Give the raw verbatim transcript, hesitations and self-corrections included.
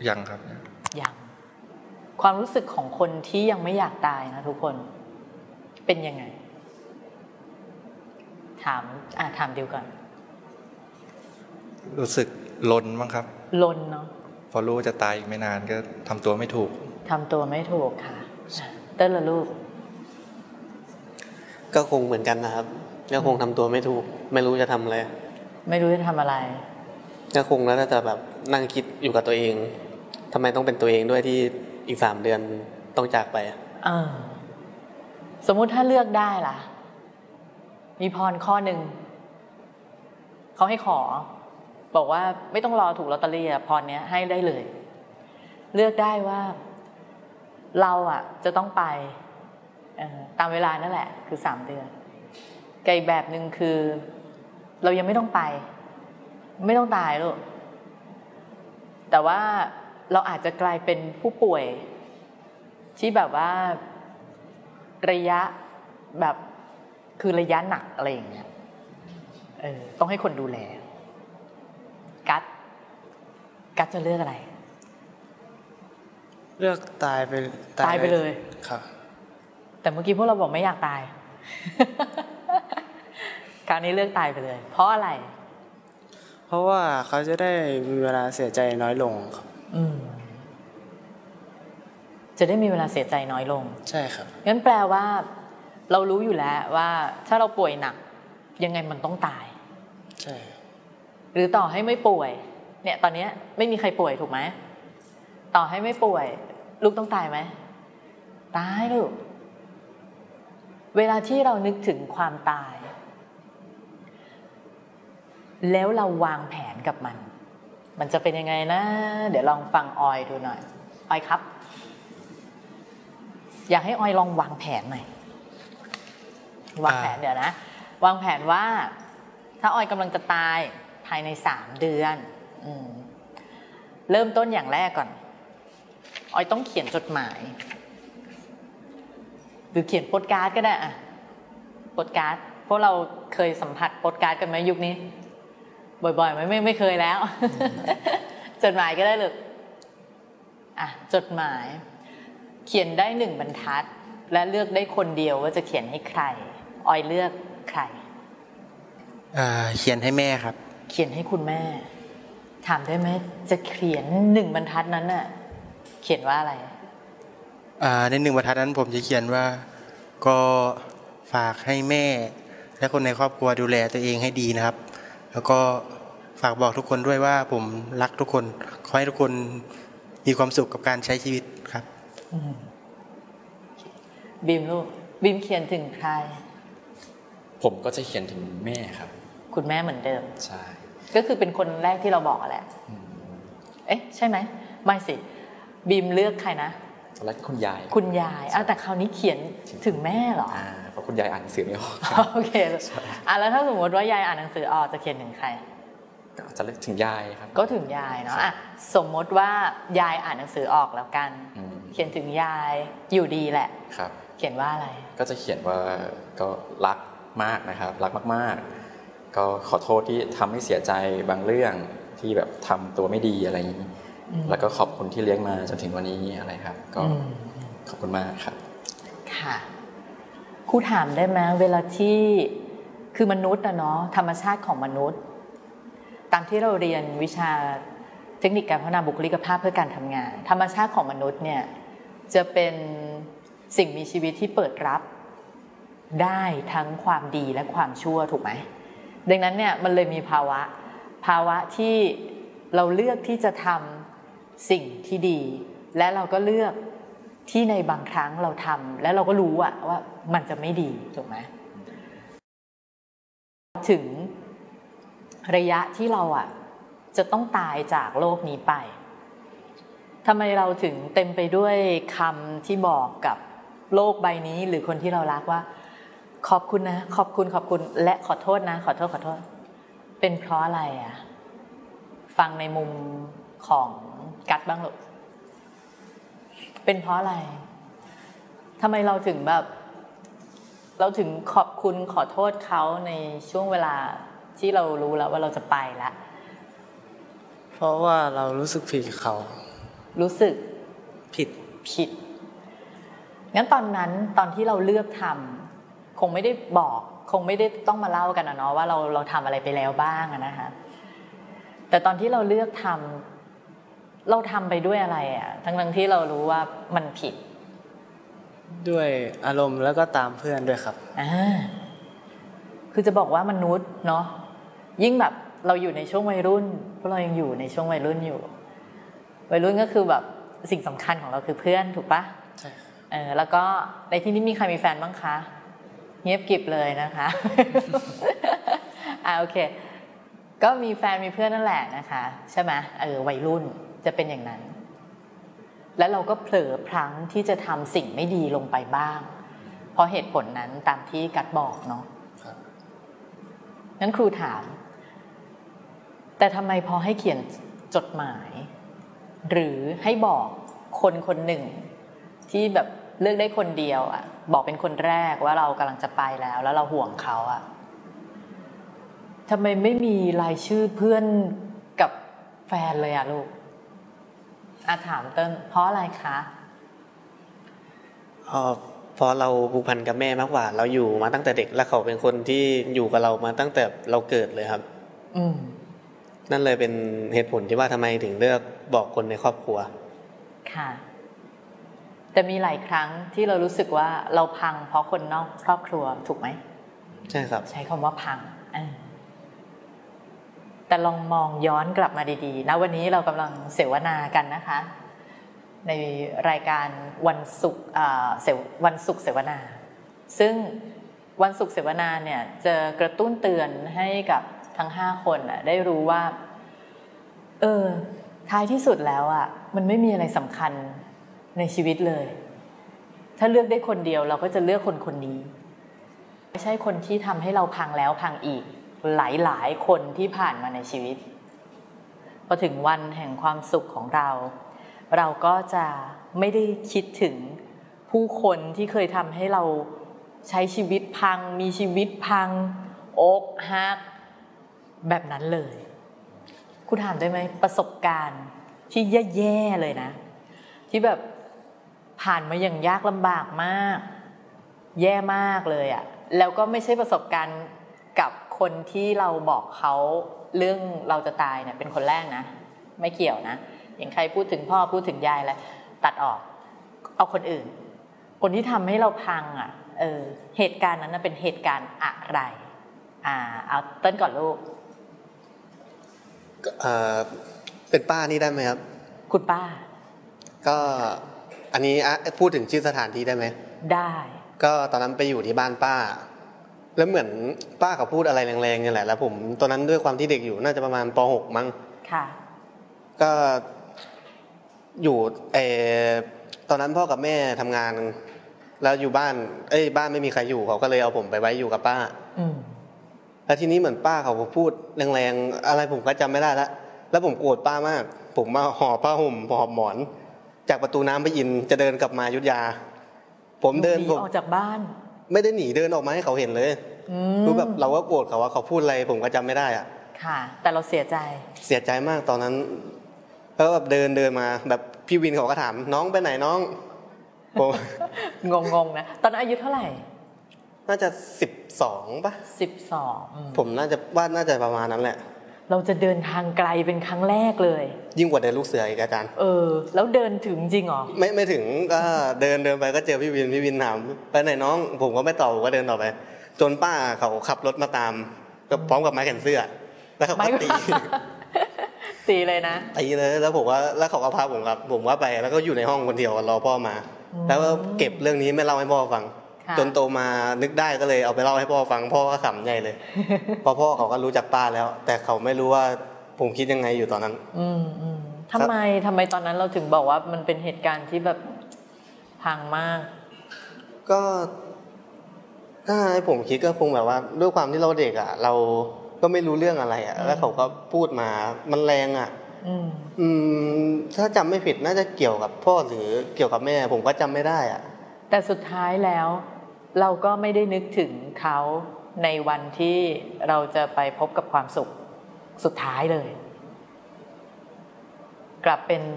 ยังครับยังความรู้สึกของคนที่ยังไม่อยากตายนะทุกคนเป็นยังไงถามอ่ะถามดิวก่อนรู้สึกลนมั้งครับลนเนาะพอรู้จะตายอีกไม่นานก็ทำตัวไม่ถูกทำตัวไม่ถูกค่ะเต้นละลูกก็คงเหมือนกันนะครับก็คงทำตัวไม่ถูกไม่รู้จะทำอะไรไม่รู้จะทำอะไรก็คงแล้วแต่แบบนั่งคิดอยู่กับตัวเองทำไมต้องเป็นตัวเองด้วยที่อีกสามเดือนต้องจากไปเออสมมุติถ้าเลือกได้ล่ะมีพรข้อหนึ่งเขาให้ขอบอกว่าไม่ต้องรอถูกลอตเตอรี่พรเนี้ยให้ได้เลยเลือกได้ว่าเราอ่ะจะต้องไปตามเวลานั่นแหละคือสามเดือนไกลแบบหนึ่งคือเรายังไม่ต้องไปไม่ต้องตายหรอกแต่ว่าเราอาจจะกลายเป็นผู้ป่วยที่แบบว่าระยะแบบคือระยะหนักอะไรอย่างเงี้ยเออต้องให้คนดูแลกัดกัดจะเลือกอะไรเลือกตายไปตายไปเลยครับแต่เมื่อกี้พวกเราบอกไม่อยากตาย คราวนี้เลือกตายไปเลยเพราะอะไรเพราะว่าเขาจะได้มีเวลาเสียใจน้อยลงครับอืมจะได้มีเวลาเสียใจน้อยลงใช่ครับงั้นแปลว่าเรารู้อยู่แล้วว่าถ้าเราป่วยหนักยังไงมันต้องตายใช่หรือต่อให้ไม่ป่วยเนี่ยตอนนี้ไม่มีใครป่วยถูกไหมต่อให้ไม่ป่วยลูกต้องตายไหมตายลูกเวลาที่เรานึกถึงความตายแล้วเราวางแผนกับมันมันจะเป็นยังไงนะเดี๋ยวลองฟังออยดูหน่อยออยครับอยากให้ออยลองวางแผนหน่อยวางแผนเดี๋ยวนะวางแผนว่าถ้าออยกำลังจะตายภายในสามเดือนอืมเริ่มต้นอย่างแรกก่อนออยต้องเขียนจดหมายหรือเขียนโปสการ์ดก็ได้อะโปสการ์ดพวกเราเคยสัมผัสโปสการ์ดกันไหมยุคนี้บ่อยๆไหมไม่ไม่เคยแล้ว จดหมายก็ได้เลยอ่ะจดหมายเขียนได้หนึ่งบรรทัดและเลือกได้คนเดียวว่าจะเขียนให้ใครออยเลือกใครอ่าเขียนให้แม่ครับเขียนให้คุณแม่ถามได้ไหมจะเขียนหนึ่งบรรทัดนั้นน่ะเขียนว่าอะไรอ่าในหนึ่งบรรทัดนั้นผมจะเขียนว่าก็ฝากให้แม่และคนในครอบครัวดูแลตัวเองให้ดีนะครับแล้วก็ฝากบอกทุกคนด้วยว่าผมรักทุกคนขอให้ทุกคนมีความสุขกับการใช้ชีวิตครับบีมลูกบีมเขียนถึงใครผมก็จะเขียนถึงแม่ครับคุณแม่เหมือนเดิมใช่ก็คือเป็นคนแรกที่เราบอกแหละเอ๊ะใช่ไหมไม่สิบีมเลือกใครนะตอนแรกคุณยายคุณยายอ่ะแต่คราวนี้เขียนถึงแม่เหรออ่าเพราะคุณยายอ่านหนังสือไม่ออกโอเคอ่ะแล้วถ้าสมมติว่ายายอ่านหนังสือออกจะเขียนถึงใครก็จะเลือกถึงยายครับก็ถึงยายเนาะอ่ะสมมติว่ายายอ่านหนังสือออกแล้วกันเขียนถึงยายอยู่ดีแหละครับเขียนว่าอะไรก็จะเขียนว่าก็รักมากนะครับรักมากๆก็ขอโทษที่ทำให้เสียใจบางเรื่องที่แบบทำตัวไม่ดีอะไรอย่างนี้แล้วก็ขอบคุณที่เลี้ยงมาจนถึงวันนี้อะไรครับก็ขอบคุณมากครับค่ะครูถามได้ไหมเวลาที่คือมนุษย์นะเนาะธรรมชาติของมนุษย์ตามที่เราเรียนวิชาเทคนิคการพัฒนาบุคลิกภาพเพื่อการทำงานธรรมชาติของมนุษย์เนี่ยจะเป็นสิ่งมีชีวิตที่เปิดรับได้ทั้งความดีและความชั่วถูกไหมดังนั้นเนี่ยมันเลยมีภาวะภาวะที่เราเลือกที่จะทำสิ่งที่ดีและเราก็เลือกที่ในบางครั้งเราทำและเราก็รู้อะว่ามันจะไม่ดีถูกไหมถึงระยะที่เราอะจะต้องตายจากโลกนี้ไปทำไมเราถึงเต็มไปด้วยคำที่บอกกับโลกใบนี้หรือคนที่เรารักว่าขอบคุณนะขอบคุณขอบคุณและขอโทษนะขอโทษขอโทษเป็นเพราะอะไรอะฟังในมุมของกัดบ้างหรอเป็นเพราะอะไรทำไมเราถึงแบบเราถึงขอบคุณขอโทษเขาในช่วงเวลาที่เรารู้แล้วว่าเราจะไปแล้วเพราะว่าเรารู้สึกผิดกับเขารู้สึกผิดผิดงั้นตอนนั้นตอนที่เราเลือกทำคงไม่ได้บอกคงไม่ได้ต้องมาเล่ากันนะเนาะว่าเราเราทำอะไรไปแล้วบ้างอะนะคะแต่ตอนที่เราเลือกทำเราทำไปด้วยอะไรอะทั้งทั้งที่เรารู้ว่ามันผิดด้วยอารมณ์แล้วก็ตามเพื่อนด้วยครับอ่าคือจะบอกว่ามนุษย์เนาะยิ่งแบบเราอยู่ในช่วงวัยรุ่นเพราะเรายังอยู่ในช่วงวัยรุ่นอยู่วัยรุ่นก็คือแบบสิ่งสำคัญของเราคือเพื่อนถูกปะใช่เออแล้วก็ในที่นี้มีใครมีแฟนบ้างคะเงียบกริบเลยนะคะ อ่าโอเคก็มีแฟนมีเพื่อนนั่นแหละนะคะใช่ไหมเออวัยรุ่นจะเป็นอย่างนั้นแล้วเราก็เผลอพลั้งที่จะทำสิ่งไม่ดีลงไปบ้างเพราะเหตุผลนั้นตามที่กัดบอกเนาะงั้นครูถามแต่ทำไมพอให้เขียนจดหมายหรือให้บอกคนคนหนึ่งที่แบบเลือกได้คนเดียวอ่ะบอกเป็นคนแรกว่าเรากำลังจะไปแล้วแล้วเราห่วงเขาอ่ะทำไมไม่มีรายชื่อเพื่อนกับแฟนเลยอ่ะลูกอาถามเติ้ลเพราะอะไรคะอ๋อเพราะเราผูกพันกับแม่มากกว่าเราอยู่มาตั้งแต่เด็กและเขาเป็นคนที่อยู่กับเรามาตั้งแต่เราเกิดเลยครับอืมนั่นเลยเป็นเหตุผลที่ว่าทำไมถึงเลือกบอกคนในครอบครัวค่ะแต่มีหลายครั้งที่เรารู้สึกว่าเราพังเพราะคนนอกครอบครัวถูกไหมใช่ครับใช้คำว่าพังแต่ลองมองย้อนกลับมาดีๆนะวันนี้เรากำลังเสวนากันนะคะในรายการวันศุกร์วันศุกร์เสวนาซึ่งวันศุกร์เสวนาเนี่ยจะกระตุ้นเตือนให้กับทั้งห้าคนได้รู้ว่าเออท้ายที่สุดแล้วอ่ะมันไม่มีอะไรสำคัญในชีวิตเลยถ้าเลือกได้คนเดียวเราก็จะเลือกคนคนนี้ไม่ใช่คนที่ทำให้เราพังแล้วพังอีกหลายๆคนที่ผ่านมาในชีวิตพอถึงวันแห่งความสุขของเราเราก็จะไม่ได้คิดถึงผู้คนที่เคยทำให้เราใช้ชีวิตพังมีชีวิตพังอกหักแบบนั้นเลยคุณถามได้ไหมประสบการณ์ที่แย่ๆเลยนะที่แบบผ่านมาอย่างยากลำบากมากแย่มากเลยอะแล้วก็ไม่ใช่ประสบการณ์กับคนที่เราบอกเขาเรื่องเราจะตายเนี่ยเป็นคนแรกนะไม่เกี่ยวนะอย่างใครพูดถึงพ่อพูดถึงยายอะไรตัดออกเอาคนอื่นคนที่ทำให้เราพังอ่ะเออเหตุการณ์นั้นเป็นเหตุการณ์อะไรอ่าเอาเติ้ลก่อนลูกเอ่อเป็นป้านี่ได้ไหมครับคุณป้าก็อันนี้พูดถึงชื่อสถานที่ได้ไหมได้ก็ตอนนั้นไปอยู่ที่บ้านป้าแล้วเหมือนป้าเขาพูดอะไรแรงๆนี่แหละแล้วผมตอนนั้นด้วยความที่เด็กอยู่น่าจะประมาณป หก มั้งค่ะก็อยู่เออตอนนั้นพ่อกับแม่ทำงานแล้วอยู่บ้านเอ้ยบ้านไม่มีใครอยู่เขาก็เลยเอาผมไปไว้อยู่กับป้าอืมแล้วทีนี้เหมือนป้าเขาพูดแรงๆอะไรผมก็จำไม่ได้ละแล้วผมโกรธป้ามากผมมาห่อผ้าห่มห่อหมอนจากประตูน้ำไปอินจะเดินกลับมาอยุธยาผมเดินผมออกจากบ้านไม่ได้หนีเดินออกมาให้เขาเห็นเลยรู้แบบเราก็โกรธเขาว่าเขาพูดอะไรผมก็จำไม่ได้อ่ะค่ะแต่เราเสียใจเสียใจมากตอนนั้นแล้วแบบเดินเดินมาแบบพี่วินเขาก็ถามน้องไปไหนน้องผมงงๆนะตอนนั้นอายุเท่าไหร่น่าจะสิบสองป่ะสิบสองผมน่าจะว่าน่าจะประมาณนั้นแหละเราจะเดินทางไกลเป็นครั้งแรกเลยยิ่งกว่าเดินลูกเสืออีกอาจารย์เออแล้วเดินถึงจริงเหรอไม่ไม่ถึงก็เดินเดินไปก็เจอพี่วินพี่วินถามไปไหนน้องผมก็ไม่ตอบผมก็เดินต่อไปจนป้าเขาขับรถมาตามก็พร้อมกับไม้แขวนเสื้อแล้วเขาก็ตีตีเลยนะตีเลยแล้วผมว่าแล้วเขาก็พาผมครับผมว่าไปแล้วก็อยู่ในห้องคนเดียวรอพ่อมาแล้วก็เก็บเรื่องนี้ไม่เล่าให้พ่อฟังจนโตมานึกได้ก็เลยเอาไปเล่าให้พ่อฟังพ่อก็ขำใหญ่เลยพอพ่อเขาก็รู้จักป้าแล้วแต่เขาไม่รู้ว่าผมคิดยังไงอยู่ตอนนั้นอืมอืมทำไมทำไมตอนนั้นเราถึงบอกว่ามันเป็นเหตุการณ์ที่แบบพังมากก็ถ้าให้ผมคิดก็คงแบบว่าด้วยความที่เราเด็กอ่ะเราก็ไม่รู้เรื่องอะไรอ่ะแล้วเขาก็พูดมามันแรงอ่ะอืมอืมถ้าจำไม่ผิดน่าจะเกี่ยวกับพ่อหรือเกี่ยวกับแม่ผมก็จำไม่ได้อ่ะแต่สุดท้ายแล้วเราก็ไม่ได้นึกถึงเขาในวันที่เราจะไปพบกับความสุขสุดท้ายเลยกลับเป็น